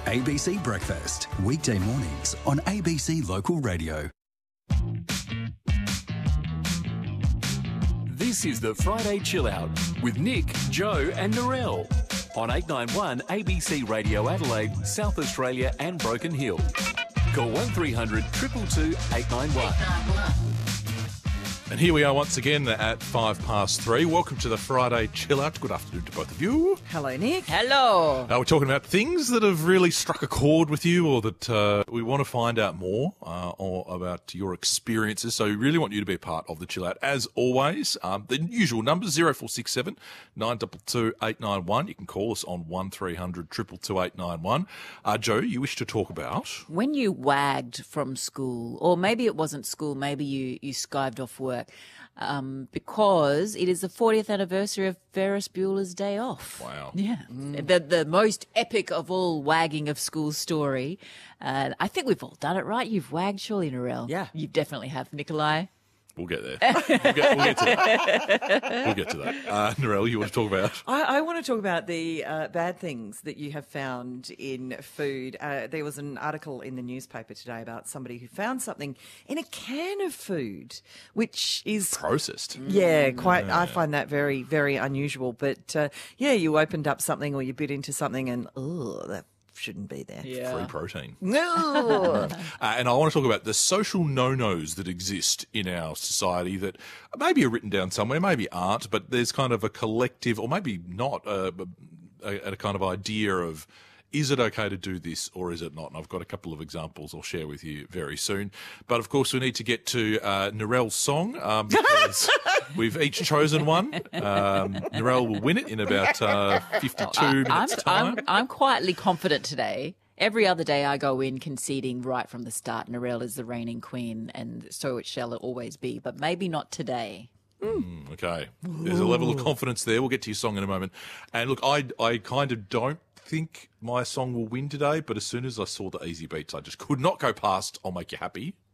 ABC Breakfast, weekday mornings on ABC Local Radio. This is the Friday Chill Out with Nick, Joe and Narelle on 891 ABC Radio Adelaide, South Australia and Broken Hill. Call 1300 222 891. And here we are once again at 3:05. Welcome to the Friday Chill Out. Good afternoon to both of you. Hello, Nick. Hello. We're talking about things that have really struck a chord with you, or that we want to find out more or about your experiences. So we really want you to be a part of the Chill Out. As always, the usual numbers, 0467 922 891. You can call us on 1300 222 891. Joe, you wish to talk about? When you wagged from school, or maybe it wasn't school, maybe you skived off work, because it is the 40th anniversary of Ferris Bueller's Day Off. Wow. Yeah. The most epic of all wagging of school story. I think we've all done it, right? You've wagged, surely, Narelle? Yeah. You definitely have, Nikolai. We'll get there. We'll get to that. We'll get to that. Narelle, you want to talk about? I want to talk about the bad things that you have found in food. There was an article in the newspaper today about somebody who found something in a can of food, which is Processed. Yeah, quite. I find that very, very unusual. But you opened up something or you bit into something and that shouldn't be there. Yeah. Free protein. No. And I want to talk about the social no-nos that exist in our society that maybe are written down somewhere, maybe aren't, but there's kind of a collective, or maybe not, a kind of idea of, is it okay to do this or is it not? And I've got a couple of examples I'll share with you very soon. But, of course, we need to get to Narelle's song because we've each chosen one. Narelle will win it in about 52 minutes' time. I'm quietly confident today. Every other day I go in conceding right from the start. Narelle is the reigning queen, and so it shall always be. But maybe not today. Okay. There's a level of confidence there. We'll get to your song in a moment. And, look, I kind of don't think my song will win today, but as soon as I saw the easy beats, I just could not go past I'll Make You Happy